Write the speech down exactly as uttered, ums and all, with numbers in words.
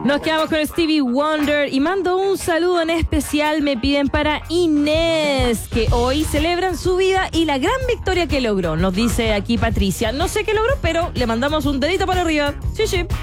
Nos quedamos con Stevie Wonder y mando un saludo en especial, me piden para Inés, que hoy celebran su vida y la gran victoria que logró. Nos dice aquí Patricia, no sé qué logró, pero le mandamos un dedito para arriba. Sí, sí.